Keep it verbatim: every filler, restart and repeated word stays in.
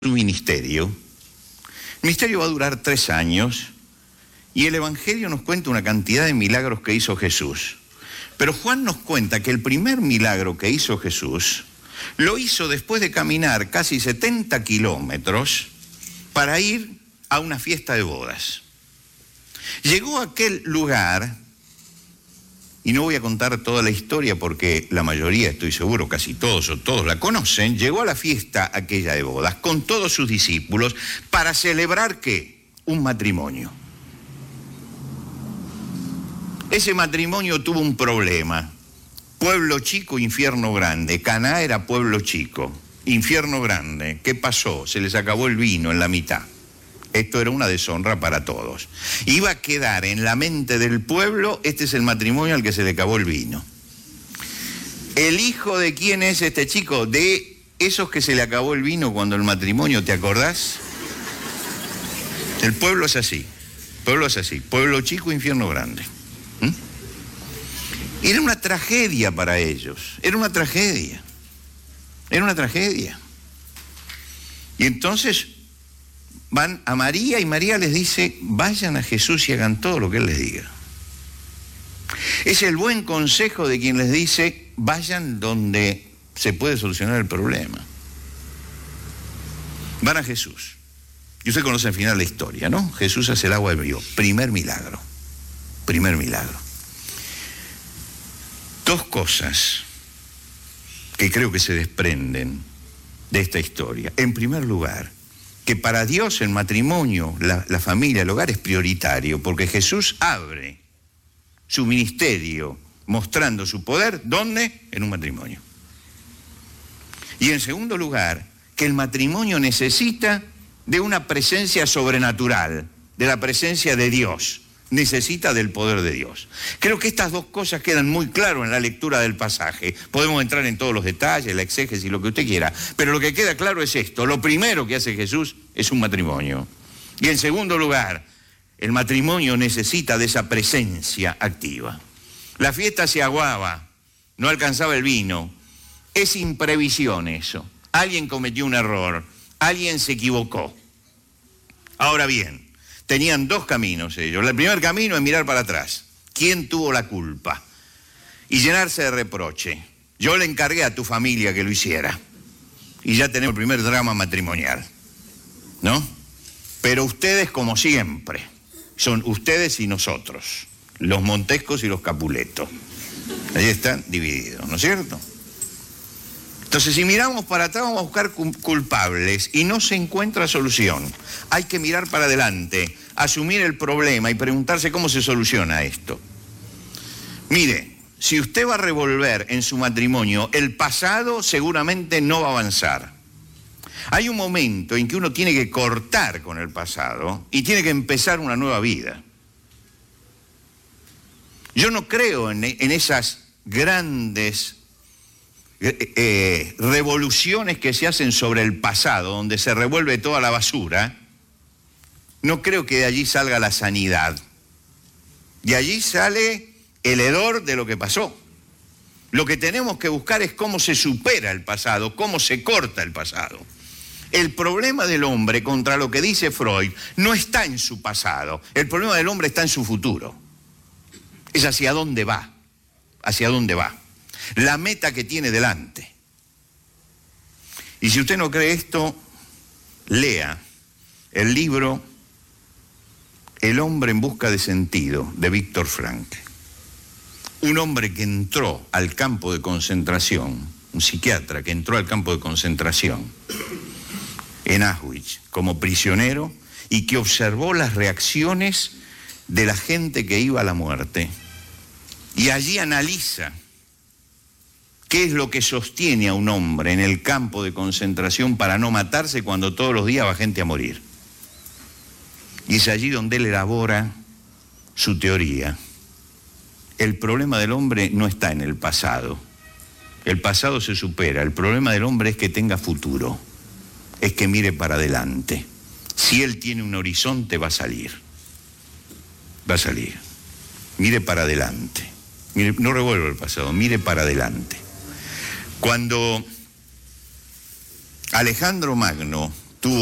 un ministerio. El ministerio va a durar tres años y el Evangelio nos cuenta una cantidad de milagros que hizo Jesús. Pero Juan nos cuenta que el primer milagro que hizo Jesús lo hizo después de caminar casi setenta kilómetros para ir a una fiesta de bodas. Llegó a aquel lugar, y no voy a contar toda la historia porque la mayoría, estoy seguro, casi todos o todos la conocen. Llegó a la fiesta aquella de bodas con todos sus discípulos para celebrar, ¿qué? Un matrimonio. Ese matrimonio tuvo un problema. Pueblo chico, infierno grande. Caná era pueblo chico, infierno grande. ¿Qué pasó? Se les acabó el vino en la mitad. Esto era una deshonra para todos. Iba a quedar en la mente del pueblo, este es el matrimonio al que se le acabó el vino. ¿El hijo de quién es este chico? De esos que se le acabó el vino cuando el matrimonio, ¿te acordás? El pueblo es así, el pueblo es así, pueblo chico, infierno grande. ¿Mm? Era una tragedia para ellos, era una tragedia, era una tragedia. Y entonces van a María y María les dice, vayan a Jesús y hagan todo lo que Él les diga. Es el buen consejo de quien les dice, vayan donde se puede solucionar el problema. Van a Jesús. Y usted conoce al final la historia, ¿no? Jesús hace el agua del río. Primer milagro. Primer milagro. Dos cosas que creo que se desprenden de esta historia. En primer lugar, que para Dios el matrimonio, la, la familia, el hogar es prioritario, porque Jesús abre su ministerio mostrando su poder, ¿dónde? En un matrimonio. Y en segundo lugar, que el matrimonio necesita de una presencia sobrenatural, de la presencia de Dios, necesita del poder de Dios. Creo que estas dos cosas quedan muy claras en la lectura del pasaje. Podemos entrar en todos los detalles, la exégesis, lo que usted quiera, pero lo que queda claro es esto. Lo primero que hace Jesús es un matrimonio. Y en segundo lugar, el matrimonio necesita de esa presencia activa. La fiesta se aguaba, no alcanzaba el vino. Es imprevisión eso. Alguien cometió un error, alguien se equivocó. Ahora bien, tenían dos caminos ellos. El primer camino es mirar para atrás. ¿Quién tuvo la culpa? Y llenarse de reproche. Yo le encargué a tu familia que lo hiciera. Y ya tenemos el primer drama matrimonial, ¿no? Pero ustedes, como siempre, son ustedes y nosotros, los Montescos y los Capuletos. Ahí están divididos, ¿no es cierto? Entonces, si miramos para atrás, vamos a buscar culpables y no se encuentra solución. Hay que mirar para adelante, asumir el problema y preguntarse cómo se soluciona esto. Mire, si usted va a revolver en su matrimonio el pasado, seguramente no va a avanzar. Hay un momento en que uno tiene que cortar con el pasado y tiene que empezar una nueva vida. Yo no creo en, en esas grandes Eh, eh, revoluciones que se hacen sobre el pasado, donde se revuelve toda la basura. No creo que de allí salga la sanidad. De allí sale el hedor de lo que pasó. Lo que tenemos que buscar es cómo se supera el pasado, cómo se corta el pasado. El problema del hombre, contra lo que dice Freud, no está en su pasado. El problema del hombre está en su futuro. Es hacia dónde va, hacia dónde va. La meta que tiene delante. Y si usted no cree esto, lea el libro El hombre en busca de sentido, de Víctor Frankl. Un hombre que entró al campo de concentración, un psiquiatra que entró al campo de concentración en Auschwitz como prisionero y que observó las reacciones de la gente que iba a la muerte. Y allí analiza ¿qué es lo que sostiene a un hombre en el campo de concentración para no matarse cuando todos los días va gente a morir? Y es allí donde él elabora su teoría. El problema del hombre no está en el pasado. El pasado se supera. El problema del hombre es que tenga futuro. Es que mire para adelante. Si él tiene un horizonte, va a salir. Va a salir. Mire para adelante. Mire, no revuelva el pasado, mire para adelante. Cuando Alejandro Magno